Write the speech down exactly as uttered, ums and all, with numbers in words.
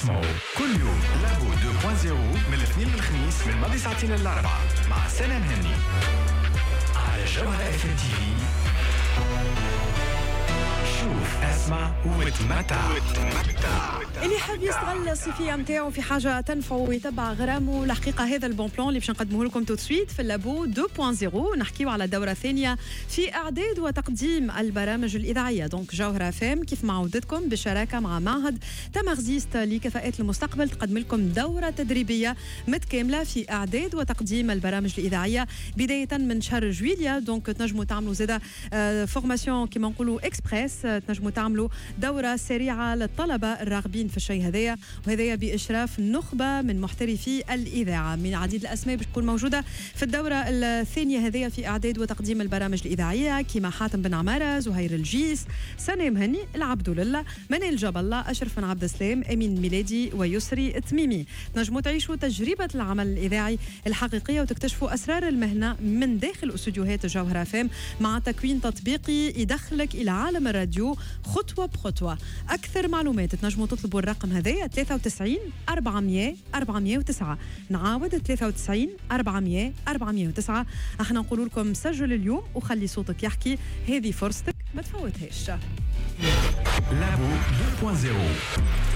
اسمعوا كل يوم لابو اثنين صفر من الاثنين للخميس من بعد ساعتين للأربعة مع سنة مهني على جوهرة اف ام تي في. شوف اسمع وتمتع. اللي حاب يستغل الصيفيه نتاعو في حاجه تنفعه ويتبع غرامه، الحقيقه هذا البون بلان اللي باش نقدمه لكم تو سويت في اللابو اثنين صفر. نحكيو على الدوره الثانيه في اعداد وتقديم البرامج الاذاعيه. دونك جوهره فام كيف ما عودتكم بالشراكه مع معهد تمغزيست لكفاءات المستقبل تقدم لكم دوره تدريبيه متكامله في اعداد وتقديم البرامج الاذاعيه بدايه من شهر جويليا. دونك تنجموا تعملوا زاده فورماسيون كيما نقولوا اكسبريس، تنجموا تعملوا دوره سريعه للطلبه الراغبين في الشيء هذايا، وهذايا باشراف نخبه من محترفي الاذاعه من عديد الاسماء باش تكون موجوده في الدوره الثانيه هذيا في اعداد وتقديم البرامج الاذاعيه كيما حاتم بن عماره، زهير الجيس، سنة مهني، العبد لله، منال جاب الله، اشرف بن عبد السلام، امين ميلادي ويسري التميمي. تنجموا تعيشوا تجربه العمل الاذاعي الحقيقيه وتكتشفوا اسرار المهنه من داخل استوديوهات الجوهره فام مع تكوين تطبيقي يدخلك الى عالم الراديو خطوه بخطوه. اكثر معلومات تنجموا تطلبوا الرقم هذايا ثلاثة وتسعين أربعمية أربعمية وتسعة. نعاود ثلاثة وتسعين أربعمية أربعمية وتسعة. احنا نقول لكم سجل اليوم وخلي صوتك يحكي، هذه فرصتك ما تفوتهاش. لابو اثنين صفر